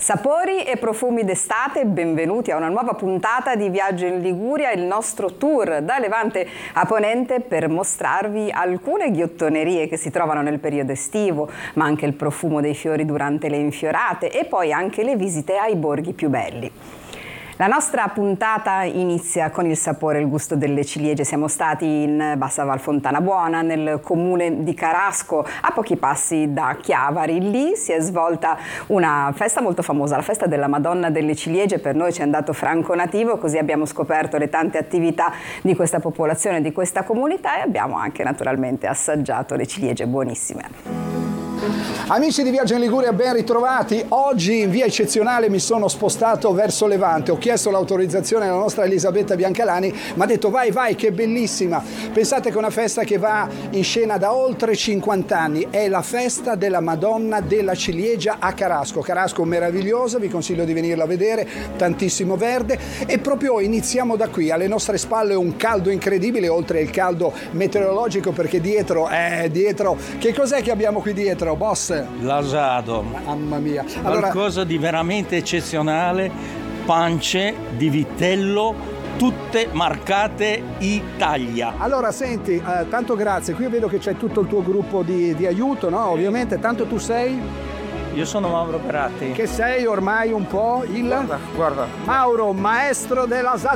Sapori e profumi d'estate, benvenuti a una nuova puntata di Viaggio in Liguria, il nostro tour da Levante a Ponente per mostrarvi alcune ghiottonerie che si trovano nel periodo estivo, ma anche il profumo dei fiori durante le infiorate e poi anche le visite ai borghi più belli. La nostra puntata inizia con il sapore e il gusto delle ciliegie. Siamo stati in Bassa Val Fontana Buona, nel comune di Carasco, a pochi passi da Chiavari. Lì si è svolta una festa molto famosa, la festa della Madonna delle Ciliegie. Per noi ci è andato franco nativo, così abbiamo scoperto le tante attività di questa popolazione, di questa comunità, e abbiamo anche naturalmente assaggiato le ciliegie buonissime. Amici di Viaggio in Liguria, ben ritrovati. Oggi in via eccezionale mi sono spostato verso Levante. Ho chiesto l'autorizzazione alla nostra Elisabetta Biancalani, mi ha detto vai che bellissima. Pensate che è una festa che va in scena da oltre 50 anni, è la festa della Madonna della Ciliegia a Carasco. Carasco meravigliosa, vi consiglio di venirla a vedere, tantissimo verde, e proprio iniziamo da qui. Alle nostre spalle un caldo incredibile, oltre il caldo meteorologico, perché dietro, che cos'è che abbiamo qui dietro, boss? L'asado. Mamma mia. Qualcosa di veramente eccezionale, pance di vitello, tutte marcate Italia. Allora senti, tanto grazie, qui vedo che c'è tutto il tuo gruppo di aiuto, no? Ovviamente, tanto tu sei? Io sono Mauro Peratti. Che sei ormai un po' il... Guarda. Mauro, maestro dell'asado.